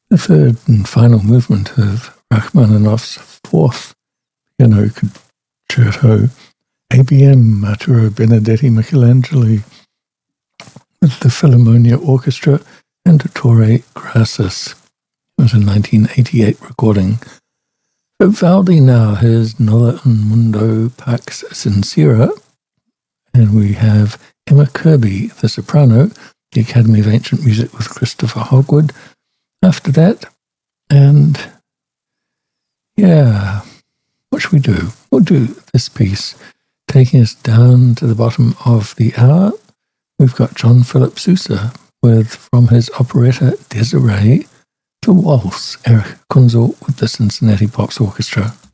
The third and final movement of Rachmaninoff's fourth piano concerto, ABM Arturo Benedetti Michelangeli, with the Philharmonia Orchestra and Ettore Grassis. It was a 1988 recording. Vivaldi now, his Nola un Mundo Pax Sincera, and we have Emma Kirby, the soprano, the Academy of Ancient Music with Christopher Hogwood after that. And yeah, what should we do? We'll do this piece. Taking us down to the bottom of the hour, we've got John Philip Sousa with, from his operetta Desiree, the waltz, Erich Kunzel with the Cincinnati Pops Orchestra.